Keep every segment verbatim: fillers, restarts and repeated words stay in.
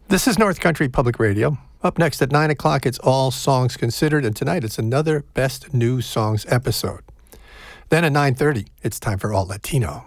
This is North Country Public Radio. Up next at nine o'clock, it's All Songs Considered, and tonight it's another Best New Songs episode. Then at nine thirty, it's time for All Latino.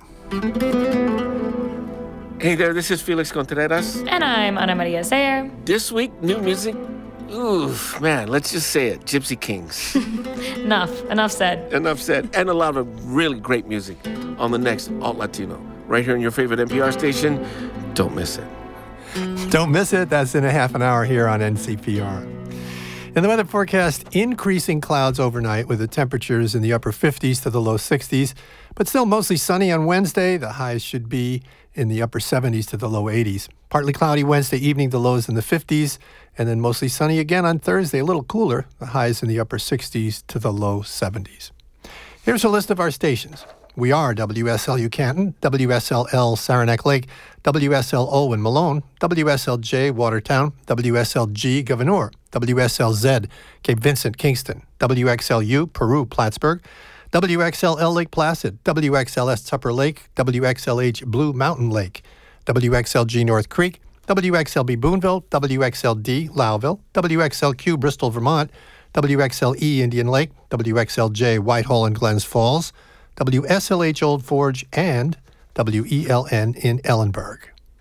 Hey there, this is Felix Contreras. And I'm Ana Maria Sayer. This week, new music. Oof, man, let's just say it. Gypsy Kings. Enough. Enough said. Enough said. And a lot of really great music on the next Alt Latino. Right here on your favorite N P R station. Don't miss it. Don't miss it. That's in a half an hour here on N C P R. In the weather forecast, increasing clouds overnight with the temperatures in the upper fifties to the low sixties, but still mostly sunny on Wednesday. The highs should be in the upper seventies to the low eighties. Partly cloudy Wednesday evening, the lows in the fifties, and then mostly sunny again on Thursday, a little cooler, the highs in the upper sixties to the low seventies. Here's a list of our stations. We are W S L U Canton, W S L L Saranac Lake, W S L O in Malone, W S L J Watertown, W S L G Gouverneur, W S L Z Cape Vincent Kingston, W X L U Peru Plattsburgh, W X L L Lake Placid, W X L S Tupper Lake, W X L H Blue Mountain Lake, W X L G North Creek, W X L B Boonville, W X L D Lowville, W X L Q Bristol, Vermont, W X L E Indian Lake, W X L J Whitehall and Glens Falls, W S L H Old Forge, and W E L N in Ellenburg.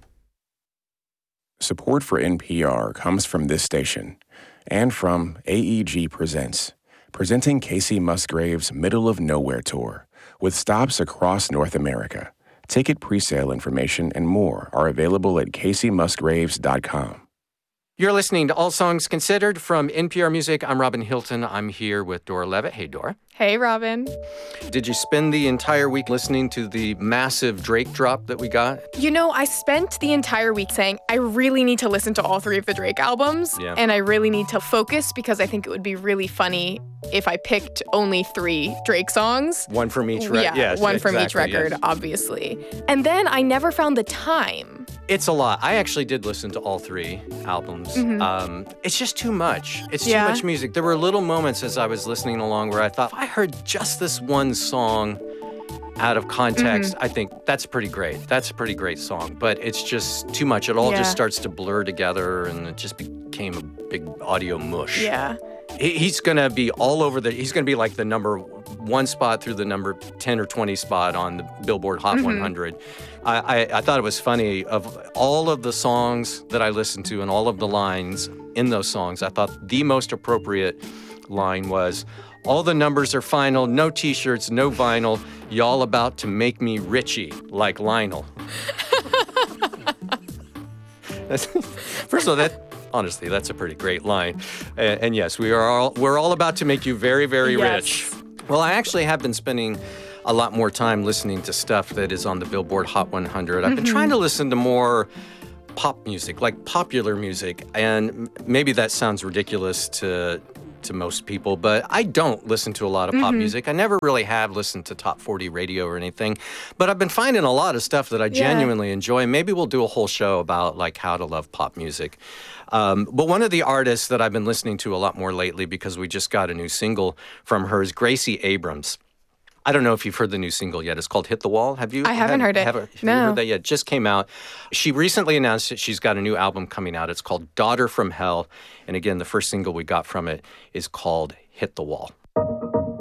Support for N P R comes from this station and from A E G Presents, presenting Casey Musgrave's Middle of Nowhere Tour, with stops across North America. Ticket presale information and more are available at casey musgraves dot com. You're listening to All Songs Considered from N P R Music. I'm Robin Hilton. I'm here with Dora Levitt. Hey, Dora. Hey, Robin. Did you spend the entire week listening to the massive Drake drop that we got? You know, I spent the entire week saying I really need to listen to all three of the Drake albums. Yeah. And I really need to focus because I think it would be really funny if I picked only three Drake songs. One from each record? Yeah, yes, one exactly, from each record, yes. obviously. And then I never found the time. It's a lot. I actually did listen to all three albums. Mm-hmm. Um, it's just too much. It's Yeah. too much music. There were little moments as I was listening along where I thought, if I heard just this one song out of context, Mm-hmm. I think that's pretty great. That's a pretty great song. But it's just too much. It all Yeah. just starts to blur together, and it just became a big audio mush. Yeah. He- He's going to be all over the, he's going to be like the number one spot through the number ten or twenty spot on the Billboard Hot Mm-hmm. one hundred. I, I, I thought it was funny, of all of the songs that I listened to and all of the lines in those songs, I thought the most appropriate line was, all the numbers are final, no t-shirts, no vinyl, y'all about to make me Richie like Lionel. First of all, that honestly, that's a pretty great line. And, and yes, we are all we're all about to make you very, very Yes. rich. Well, I actually have been spending a lot more time listening to stuff that is on the Billboard Hot one hundred. I've been trying to listen to more pop music, like popular music, and m- maybe that sounds ridiculous to to most people, but I don't listen to a lot of pop music. I never really have listened to top forty radio or anything, but I've been finding a lot of stuff that I genuinely enjoy. Maybe we'll do a whole show about like how to love pop music. Um, but one of the artists that I've been listening to a lot more lately, because we just got a new single from her, is Gracie Abrams. I don't know if you've heard the new single yet. It's called Hit the Wall. Have you? I haven't have, heard it. Have, have No. you heard that yet? It just came out. She recently announced that she's got a new album coming out. It's called Daughter from Hell. And again, the first single we got from it is called Hit the Wall.